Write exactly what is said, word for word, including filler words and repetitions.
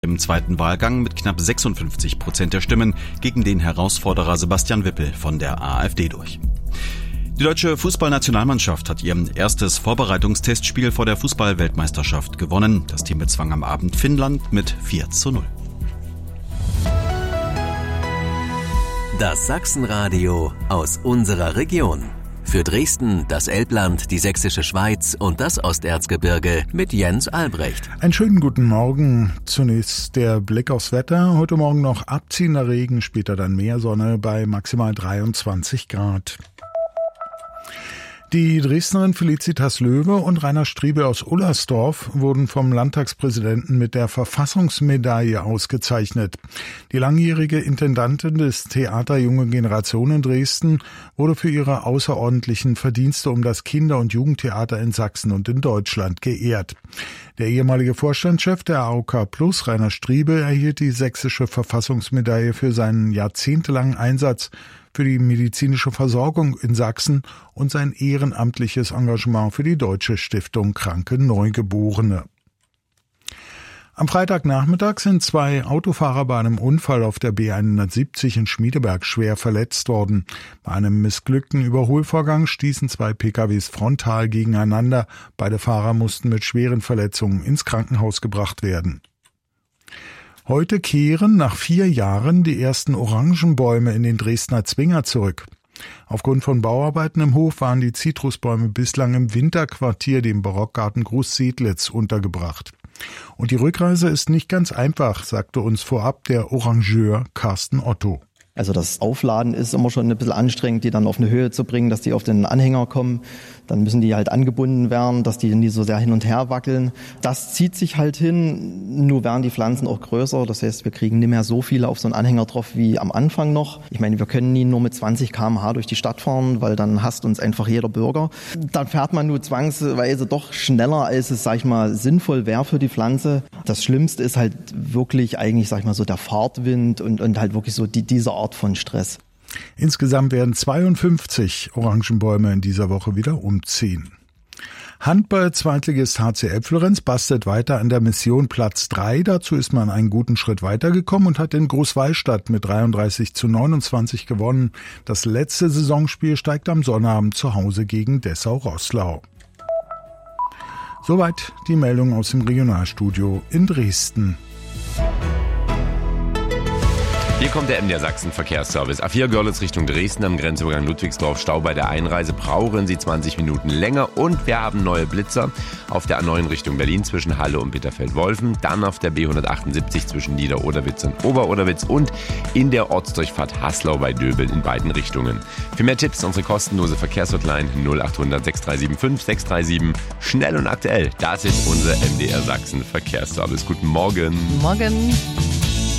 Im zweiten Wahlgang mit knapp sechsundfünfzig Prozent der Stimmen gegen den Herausforderer Sebastian Wippel von der AfD durch. Die deutsche Fußballnationalmannschaft hat ihr erstes Vorbereitungstestspiel vor der Fußball-Weltmeisterschaft gewonnen. Das Team bezwang am Abend Finnland mit vier zu null. Das Sachsenradio aus unserer Region. Für Dresden, das Elbland, die Sächsische Schweiz und das Osterzgebirge mit Jens Albrecht. Einen schönen guten Morgen. Zunächst der Blick aufs Wetter. Heute Morgen noch abziehender Regen, später dann mehr Sonne bei maximal dreiundzwanzig Grad. Die Dresdnerin Felicitas Löwe und Rainer Striebe aus Ullersdorf wurden vom Landtagspräsidenten mit der Verfassungsmedaille ausgezeichnet. Die langjährige Intendantin des Theater Junge Generation in Dresden wurde für ihre außerordentlichen Verdienste um das Kinder- und Jugendtheater in Sachsen und in Deutschland geehrt. Der ehemalige Vorstandschef der A O K Plus, Rainer Striebe, erhielt die sächsische Verfassungsmedaille für seinen jahrzehntelangen Einsatz für die medizinische Versorgung in Sachsen und sein ehrenamtliches Engagement für die Deutsche Stiftung Kranke Neugeborene. Am Freitagnachmittag sind zwei Autofahrer bei einem Unfall auf der B hundertsiebzig in Schmiedeberg schwer verletzt worden. Bei einem missglückten Überholvorgang stießen zwei P K Ws frontal gegeneinander. Beide Fahrer mussten mit schweren Verletzungen ins Krankenhaus gebracht werden. Heute kehren nach vier Jahren die ersten Orangenbäume in den Dresdner Zwinger zurück. Aufgrund von Bauarbeiten im Hof waren die Zitrusbäume bislang im Winterquartier, dem Barockgarten Groß-Sedlitz, untergebracht. Und die Rückreise ist nicht ganz einfach, sagte uns vorab der Orangeur Carsten Otto. Also das Aufladen ist immer schon ein bisschen anstrengend, die dann auf eine Höhe zu bringen, dass die auf den Anhänger kommen. Dann müssen die halt angebunden werden, dass die nicht so sehr hin und her wackeln. Das zieht sich halt hin, nur werden die Pflanzen auch größer. Das heißt, wir kriegen nicht mehr so viele auf so einen Anhänger drauf wie am Anfang noch. Ich meine, wir können nie nur mit zwanzig Kilometer pro Stunde durch die Stadt fahren, weil dann hasst uns einfach jeder Bürger. Dann fährt man nur zwangsweise doch schneller, als es, sag ich mal, sinnvoll wäre für die Pflanze. Das Schlimmste ist halt wirklich eigentlich, sag ich mal, so der Fahrtwind und, und halt wirklich so die, diese Art von Stress. Insgesamt werden zweiundfünfzig Orangenbäume in dieser Woche wieder umziehen. Handball-Zweitligist H C Elbflorenz bastelt weiter an der Mission Platz drei. Dazu ist man einen guten Schritt weitergekommen und hat in Großwallstadt mit dreiunddreißig zu neunundzwanzig gewonnen. Das letzte Saisonspiel steigt am Sonnabend zu Hause gegen Dessau-Roßlau. Soweit die Meldung aus dem Regionalstudio in Dresden. Hier kommt der M D R Sachsen Verkehrsservice. A vier Görlitz Richtung Dresden am Grenzübergang Ludwigsdorf. Stau bei der Einreise. Brauchen Sie zwanzig Minuten länger. Und wir haben neue Blitzer auf der A neun Richtung Berlin zwischen Halle und Bitterfeld-Wolfen. Dann auf der B hundertachtundsiebzig zwischen Nieder-Oderwitz und Ober-Oderwitz. Und in der Ortsdurchfahrt Haslau bei Döbeln in beiden Richtungen. Für mehr Tipps unsere kostenlose Verkehrshotline null achthundert sechs drei sieben fünf sechs drei sieben. Schnell und aktuell. Das ist unser M D R Sachsen Verkehrsservice. Guten Morgen. Morgen.